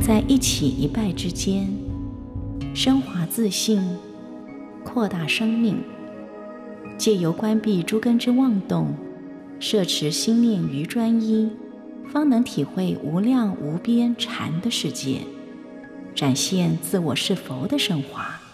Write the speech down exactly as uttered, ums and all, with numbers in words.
在一起一拜之间，升华自信，扩大生命，借由关闭诸根之妄动，摄持心念于专一，方能体会无量无边禅的世界，展现自我是佛的升华。